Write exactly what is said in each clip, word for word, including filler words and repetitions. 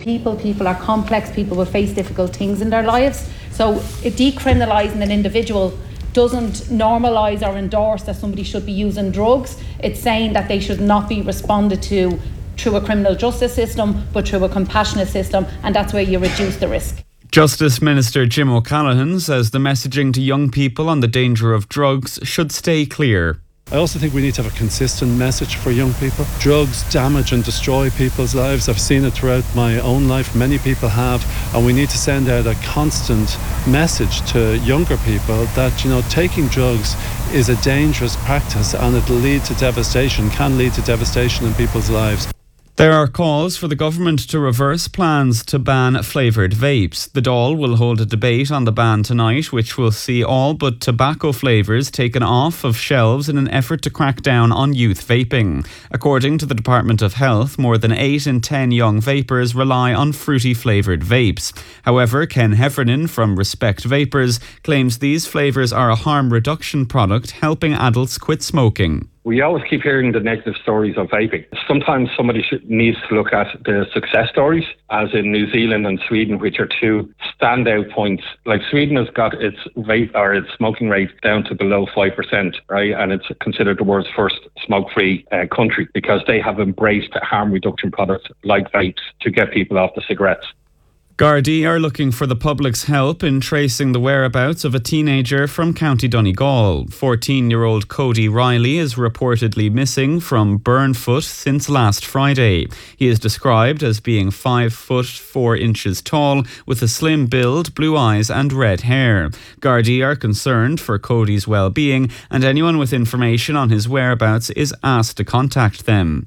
people. People are complex. People will face difficult things in their lives. So decriminalising an individual doesn't normalise or endorse that somebody should be using drugs. It's saying that they should not be responded to through a criminal justice system, but through a compassionate system, and that's where you reduce the risk. Justice Minister Jim O'Callaghan says the messaging to young people on the danger of drugs should stay clear. I also think we need to have a consistent message for young people. Drugs damage and destroy people's lives. I've seen it throughout my own life. Many people have. And we need to send out a constant message to younger people that, you know, taking drugs is a dangerous practice and it'll lead to devastation, can lead to devastation in people's lives. There are calls for the government to reverse plans to ban flavoured vapes. The Dáil will hold a debate on the ban tonight, which will see all but tobacco flavours taken off of shelves in an effort to crack down on youth vaping. According to the Department of Health, more than eight in ten young vapers rely on fruity flavoured vapes. However, Ken Heffernan from Respect Vapers claims these flavours are a harm reduction product helping adults quit smoking. We always keep hearing the negative stories of vaping. Sometimes somebody should, needs to look at the success stories, as in New Zealand and Sweden, which are two standout points. Like Sweden has got its vape or its smoking rate down to below five percent, right? And it's considered the world's first smoke-free uh, country because they have embraced harm reduction products like vapes to get people off the cigarettes. Gardaí are looking for the public's help in tracing the whereabouts of a teenager from County Donegal. fourteen-year-old Cody Riley is reportedly missing from Burnfoot since last Friday. He is described as being five foot four inches tall, with a slim build, blue eyes and red hair. Gardaí are concerned for Cody's well-being, and anyone with information on his whereabouts is asked to contact them.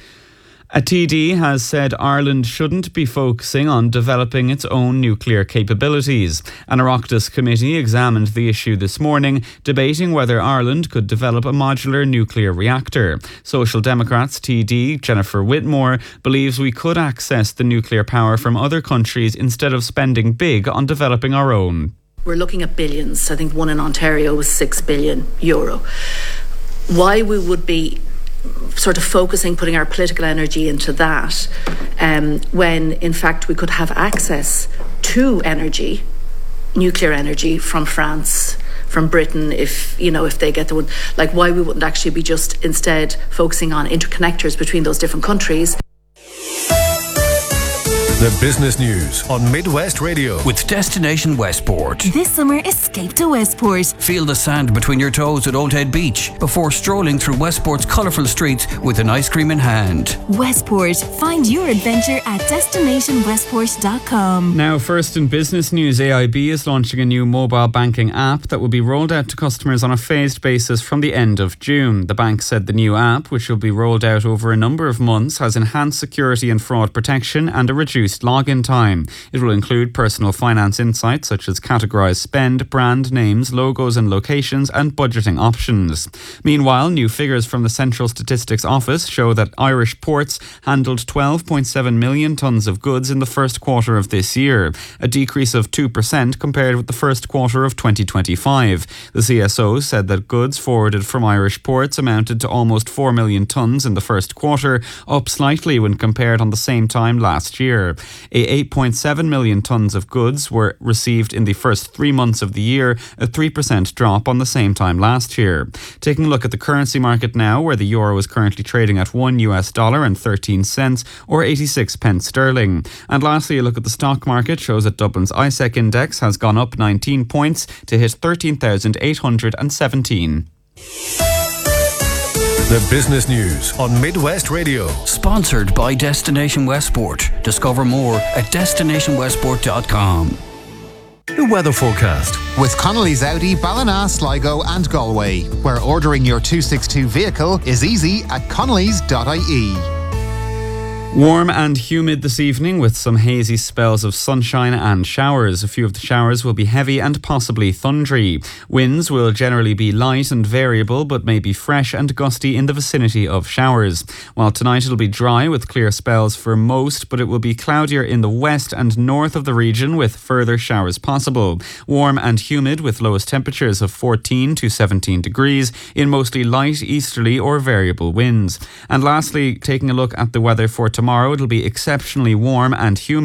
A T D has said Ireland shouldn't be focusing on developing its own nuclear capabilities. An Oireachtas committee examined the issue this morning, debating whether Ireland could develop a modular nuclear reactor. Social Democrats T D Jennifer Whitmore believes we could access the nuclear power from other countries instead of spending big on developing our own. We're looking at billions. I think one in Ontario was six billion euro. Why we would be sort of focusing, putting our political energy into that, um, when in fact we could have access to energy, nuclear energy from France, from Britain, if you know if they get the one, like why we wouldn't actually be just instead focusing on interconnectors between those different countries. The business news on Midwest Radio with Destination Westport. This summer, escape to Westport. Feel the sand between your toes at Old Head Beach before strolling through Westport's colourful streets with an ice cream in hand. Westport. Find your adventure at destination westport dot com. Now, first in business news, A I B is launching a new mobile banking app that will be rolled out to customers on a phased basis from the end of June. The bank said the new app, which will be rolled out over a number of months, has enhanced security and fraud protection and a reduced login time. It will include personal finance insights such as categorised spend, brand names, logos and locations, and budgeting options. Meanwhile, new figures from the Central Statistics Office show that Irish ports handled twelve point seven million tonnes of goods in the first quarter of this year, a decrease of two percent compared with the first quarter of twenty twenty-five. The C S O said that goods forwarded from Irish ports amounted to almost four million tonnes in the first quarter, up slightly when compared on the same time last year. eight point seven million tonnes of goods were received in the first three months of the year, a three percent drop on the same time last year. Taking a look at the currency market now, where the euro is currently trading at one U S dollar and thirteen cents or eighty-six pence sterling. And lastly, a look at the stock market shows that Dublin's I S E C index has gone up nineteen points to hit thirteen thousand eight hundred seventeen. The business news on Midwest Radio. Sponsored by Destination Westport. Discover more at destination westport dot com. The weather forecast with Connolly's Audi, Ballina, Sligo and Galway, where ordering your two sixty-two vehicle is easy at connellys dot I E. Warm and humid this evening with some hazy spells of sunshine and showers. A few of the showers will be heavy and possibly thundery. Winds will generally be light and variable but may be fresh and gusty in the vicinity of showers. While tonight it'll be dry with clear spells for most, but it will be cloudier in the west and north of the region with further showers possible. Warm and humid with lowest temperatures of fourteen to seventeen degrees in mostly light easterly or variable winds. And lastly, taking a look at the weather for tomorrow, it'll be exceptionally warm and humid.